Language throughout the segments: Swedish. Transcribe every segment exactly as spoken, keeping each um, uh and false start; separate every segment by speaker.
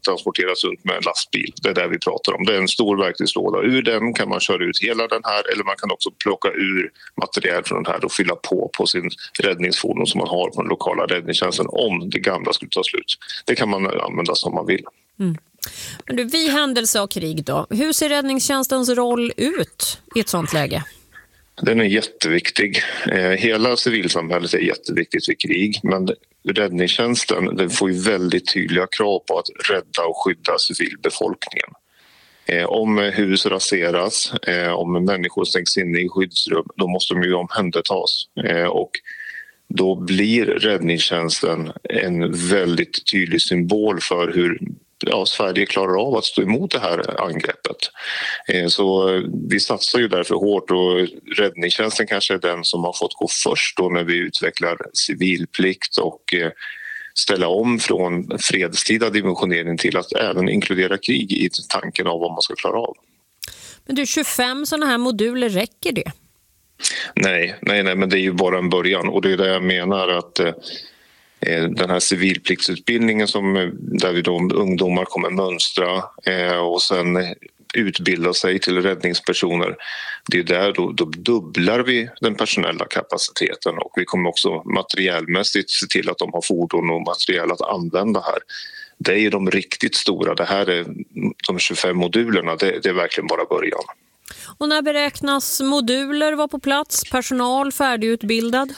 Speaker 1: transporteras runt med en lastbil. Det är det vi pratar om. Det är en stor verktygslåda. Ur den kan man köra ut hela den här, eller man kan också plocka ur material från den här och fylla på på sin räddningsfordon som man har på den lokala räddningstjänsten om det gamla skulle ta slut. Det kan man använda som man vill.
Speaker 2: Mm. Men du, vid händelse av krig då, hur ser räddningstjänstens roll ut i ett sånt läge?
Speaker 1: Den är jätteviktig. Hela civilsamhället är jätteviktigt vid krig, men räddningstjänsten den får ju väldigt tydliga krav på att rädda och skydda civilbefolkningen. Om hus raseras, om människor stängs inne i skyddsrum, då måste de ju omhändertas. Och då blir räddningstjänsten en väldigt tydlig symbol för hur ja, Sverige klarar av att stå emot det här angreppet. Så vi satsar ju därför hårt och räddningstjänsten kanske är den som har fått gå först då när vi utvecklar civilplikt och ställa om från fredstida dimensionering till att även inkludera krig i tanken av vad man ska klara av.
Speaker 2: Men du, tjugofem sådana här moduler, räcker det?
Speaker 1: Nej, nej, nej, men det är ju bara en början och det är det jag menar att den här civilpliktsutbildningen som, där vi då ungdomar kommer mönstra eh, och sen utbilda sig till räddningspersoner. Det är där då, då dubblar vi den personella kapaciteten och vi kommer också materiellmässigt se till att de har fordon och material att använda här. Det är ju de riktigt stora. Det här är de tjugofem modulerna. Det, det är verkligen bara början.
Speaker 2: Och när beräknas moduler vara på plats? Personal färdigutbildad?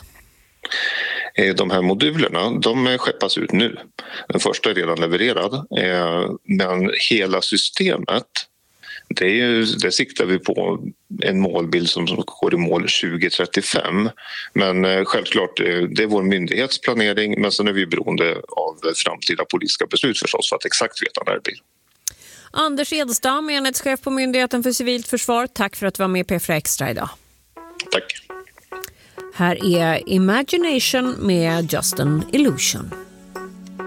Speaker 1: De här modulerna, de skeppas ut nu. Den första är redan levererad, men hela systemet, det, är ju, det siktar vi på en målbild som går i mål tjugo trettiofem. Men självklart, det är vår myndighetsplanering, men sen är vi beroende av framtida politiska beslut förstås för att exakt veta när det blir.
Speaker 2: Anders Edstam, enhetschef på Myndigheten för civilt försvar, tack för att du var med i P fyra Extra idag.
Speaker 1: Tack.
Speaker 2: Här är Imagination med Just an Illusion.